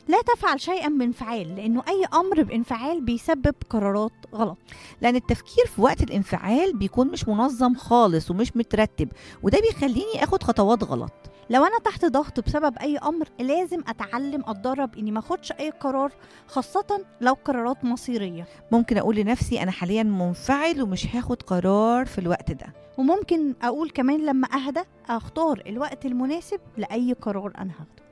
لا تفعل شيئا بانفعال، لأنه أي أمر بانفعال بيسبب قرارات غلط. لأن التفكير في وقت الانفعال بيكون مش منظم خالص ومش مترتب، وده بيخليني أخد خطوات غلط. لو أنا تحت ضغط بسبب أي أمر لازم أتعلم أتدرب إني ما أخدش أي قرار، خاصة لو قرارات مصيرية. ممكن أقول لنفسي أنا حاليا منفعل ومش هاخد قرار في الوقت ده. وممكن أقول كمان لما أهدى أختار الوقت المناسب لأي قرار أنا هاخده.